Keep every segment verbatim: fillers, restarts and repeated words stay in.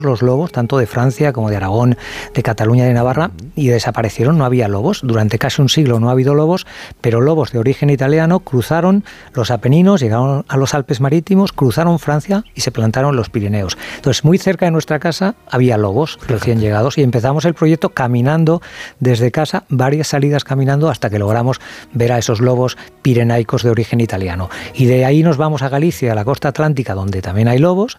los lobos, tanto de Francia como de Aragón, de Cataluña y de Navarra, y desaparecieron, no había lobos. Durante casi un siglo no ha habido lobos, pero lobos de origen italiano cruzaron los Apeninos, llegaron a los Alpes marítimos, cruzaron Francia y se plantaron en los Pirineos. Entonces, muy cerca de nuestra casa había lobos recién llegados y empezamos el proyecto caminando desde casa, varias salidas caminando hasta que logramos ver a esos lobos pirenaicos de origen italiano. Y de ahí nos vamos a Galicia, a la costa atlántica, donde también hay lobos,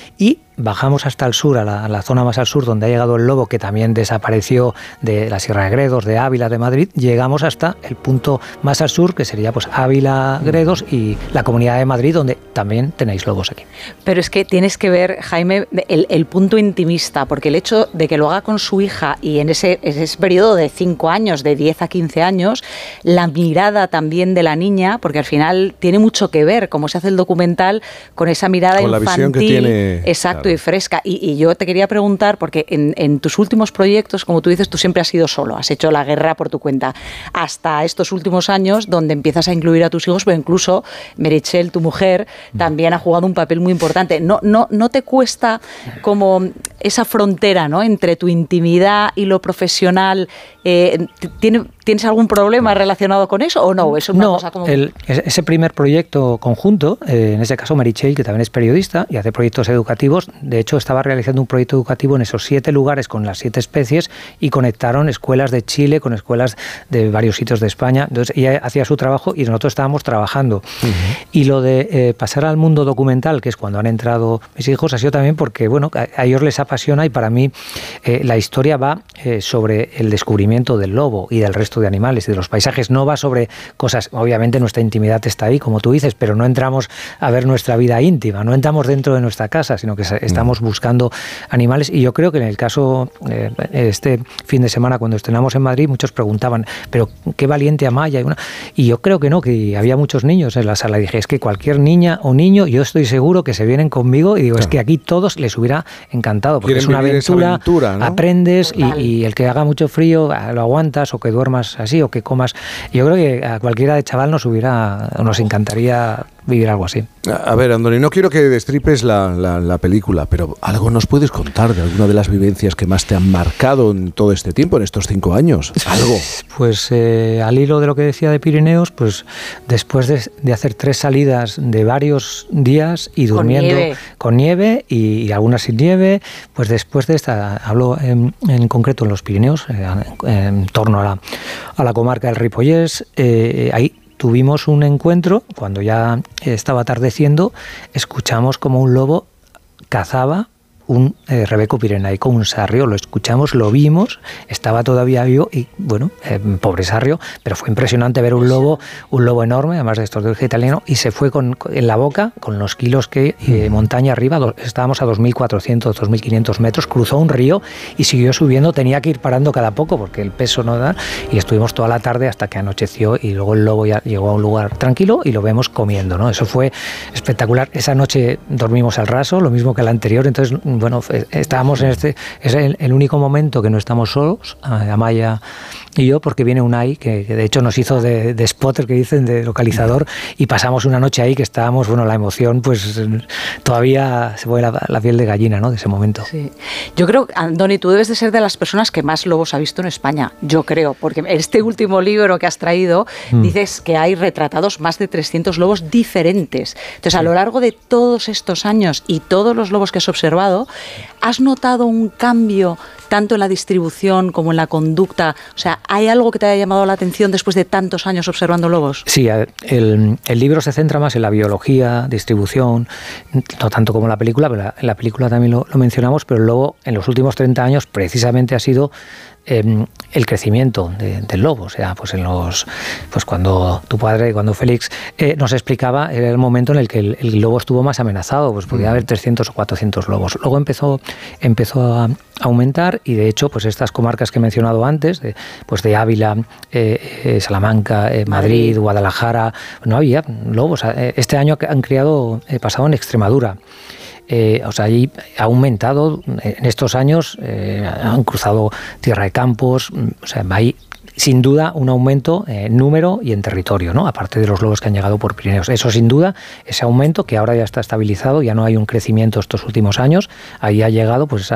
y bajamos hasta el sur, a la, a la zona más al sur, donde ha llegado el lobo, que también desapareció de la Sierra de Gredos, de Ávila, de Madrid. Llegamos hasta el punto más al sur, que sería pues Ávila, Gredos y la Comunidad de Madrid, donde también tenéis lobos aquí. Pero es que tienes que ver, Jaime, el, el punto intimista, porque el hecho de que lo haga con su hija y en ese, ese periodo de cinco años, de diez a quince años, la mirada también de la niña, porque al final tiene mucho que ver cómo se hace el documental con esa mirada con infantil. La visión que tiene, exacto, claro. Y fresca. Y, y yo te quería preguntar, porque en, en tus últimos proyectos, como tú dices, tú siempre has sido solo, has hecho la guerra por tu cuenta, hasta estos últimos años donde empiezas a incluir a tus hijos, pero incluso Meritxell, tu mujer, también ha jugado un papel muy importante. ¿No, no, no te cuesta como esa frontera, ¿no?, entre tu intimidad y lo profesional? Eh, ¿tiene, ¿Tienes algún problema relacionado con eso o no? ¿Eso es una no, cosa como... el, ese primer proyecto conjunto, eh, en este caso Meritxell, que también es periodista y hace proyectos educativos, de hecho estaba realizando un proyecto educativo en esos siete lugares con las siete especies y conectaron escuelas de Chile con escuelas de varios sitios de España. Entonces ella hacía su trabajo y nosotros estábamos trabajando. Uh-huh. Y lo de eh, pasar al mundo documental, que es cuando han entrado mis hijos, ha sido también porque, bueno, a, a ellos les apasiona y para mí eh, la historia va eh, sobre el descubrimiento del lobo y del resto de animales y de los paisajes. No va sobre cosas, obviamente nuestra intimidad está ahí, como tú dices, pero no entramos a ver nuestra vida íntima, no entramos dentro de nuestra casa, sino que estamos buscando animales. Y yo creo que en el caso, eh, este fin de semana cuando estrenamos en Madrid, muchos preguntaban, pero qué valiente Amaya. Y, una... y yo creo que no, que había muchos niños en la sala. Y dije, es que cualquier niña o niño, yo estoy seguro que se vienen conmigo y digo, claro, es que aquí todos les hubiera encantado, porque es una aventura, aventura, ¿no? Aprendes y, y el que haga mucho frío lo aguantas, o que duermas así, o que comas. Yo creo que a cualquiera de chaval nos hubiera, nos encantaría vivir algo así. A ver, Andoni, no quiero que destripes la, la, la película, pero algo nos puedes contar de alguna de las vivencias que más te han marcado en todo este tiempo, en estos cinco años. Algo. Pues eh, al hilo de lo que decía de Pirineos, pues después de, de hacer tres salidas de varios días y durmiendo con nieve, con nieve y, y algunas sin nieve, pues después de esta, hablo en, en concreto en los Pirineos, eh, en, en torno a la, a la comarca del Ripollés, eh, ahí tuvimos un encuentro, cuando ya estaba atardeciendo, escuchamos como un lobo cazaba un eh, rebeco pirenaico, un sarrio, lo escuchamos, lo vimos, estaba todavía vivo y, bueno, eh, pobre sarrio, pero fue impresionante ver un lobo, un lobo enorme, además de estos de origen italiano, y se fue con, en la boca, con los kilos que eh, montaña arriba, do, estábamos a dos mil cuatrocientos, dos mil quinientos metros, cruzó un río y siguió subiendo, tenía que ir parando cada poco porque el peso no da, y estuvimos toda la tarde hasta que anocheció y luego el lobo ya llegó a un lugar tranquilo y lo vemos comiendo, ¿no? Eso fue espectacular. Esa noche dormimos al raso, lo mismo que la anterior, entonces, bueno, estábamos en este, es el, el único momento que no estamos solos, Amaya y yo, porque viene Unai, que, que de hecho nos hizo de, de spotter, que dicen, de localizador, y pasamos una noche ahí que estábamos, bueno, la emoción, pues todavía se pone la, la piel de gallina, ¿no?, de ese momento. Sí. Yo creo, Andoni, tú debes de ser de las personas que más lobos ha visto en España, yo creo, porque en este último libro que has traído, mm. dices que hay retratados más de trescientos lobos diferentes. Entonces, sí, a lo largo de todos estos años y todos los lobos que has observado, ¿has notado un cambio tanto en la distribución como en la conducta? O sea, ¿hay algo que te haya llamado la atención después de tantos años observando lobos? Sí, el, el libro se centra más en la biología, distribución, no tanto como la película, pero la, en la película también lo, lo mencionamos, pero el lobo en los últimos treinta años precisamente ha sido eh, el crecimiento de, del lobo. O sea, pues en los, pues cuando tu padre, cuando Félix eh, nos explicaba, era el momento en el que el, el lobo estuvo más amenazado, pues podía haber trescientos o cuatrocientos lobos. Luego empezó, empezó a aumentar y de hecho, pues estas comarcas que he mencionado antes, de, pues de Ávila, eh, eh, Salamanca, eh, Madrid, Madrid, Guadalajara, no había lobos. Este año han criado, eh, pasado en Extremadura. Eh, o sea, allí ha aumentado en estos años, eh, han cruzado Tierra de Campos, o sea, hay sin duda un aumento en número y en territorio, ¿no? Aparte de los lobos que han llegado por Pirineos. Eso sin duda, ese aumento que ahora ya está estabilizado, ya no hay un crecimiento estos últimos años, ahí ha llegado pues